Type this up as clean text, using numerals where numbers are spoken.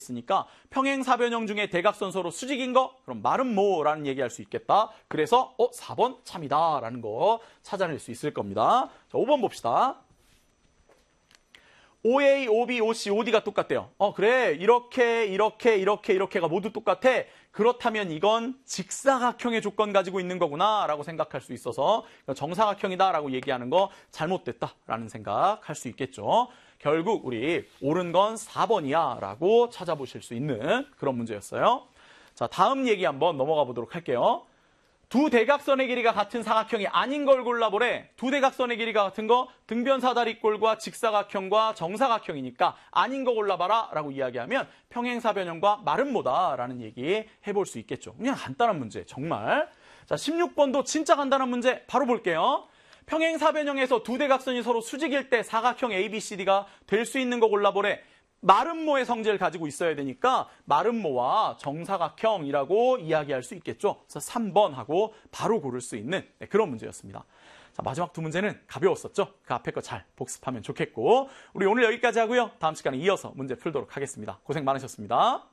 있으니까 평행사변형 중에 대각선 서로 수직인 거? 그럼 말은 뭐라는 얘기할 수 있겠다. 그래서 4번 참이다 라는 거 찾아낼 수 있을 겁니다. 자, 5번 봅시다. OA, OB, OC, OD가 똑같대요. 그래. 이렇게가 모두 똑같아. 그렇다면 이건 직사각형의 조건 가지고 있는 거구나 라고 생각할 수 있어서 정사각형이다 라고 얘기하는 거 잘못됐다 라는 생각할 수 있겠죠. 결국 우리 옳은 건 4번이야 라고 찾아보실 수 있는 그런 문제였어요. 자, 다음 얘기 한번 넘어가 보도록 할게요. 두 대각선의 길이가 같은 사각형이 아닌 걸 골라보래. 두 대각선의 길이가 같은 거 등변사다리꼴과 직사각형과 정사각형이니까 아닌 거 골라봐라 라고 이야기하면 평행사변형과 말은 뭐다 라는 얘기 해볼 수 있겠죠. 그냥 간단한 문제 정말. 자, 16번도 진짜 간단한 문제 바로 볼게요. 평행사변형에서 두 대각선이 서로 수직일 때 사각형 ABCD가 될 수 있는 거 골라보래. 마름모의 성질을 가지고 있어야 되니까 마름모와 정사각형이라고 이야기할 수 있겠죠. 그래서 3번 하고 바로 고를 수 있는 그런 문제였습니다. 자, 마지막 두 문제는 가벼웠었죠. 그 앞에 거 잘 복습하면 좋겠고 우리 오늘 여기까지 하고요. 다음 시간에 이어서 문제 풀도록 하겠습니다. 고생 많으셨습니다.